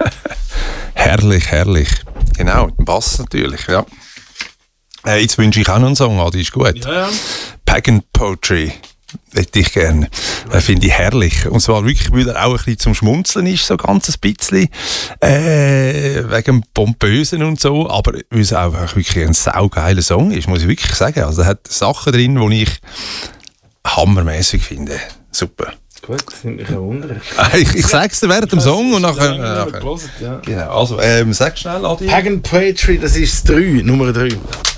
Herrlich, herrlich. Genau, mit dem Bass natürlich, ja. Jetzt wünsche ich auch noch einen Song, Adi, ist gut. Ja. Pagan Poetry. Hätte ich gerne. Finde ich herrlich. Und zwar wirklich, weil er auch ein bisschen zum Schmunzeln ist, so ganz ein bisschen. Wegen dem Pompösen und so. Aber weil es auch wirklich ein saugeiler Song ist, muss ich wirklich sagen. Also er hat Sachen drin, die ich hammermäßig finde. Super. Gut, das nimmt mich ein Wunder. Ich sage es dir während dem Song und nachher... Ja. Genau. Also, sag schnell, Adi. Pagan Poetry, das ist das 3, Nummer 3.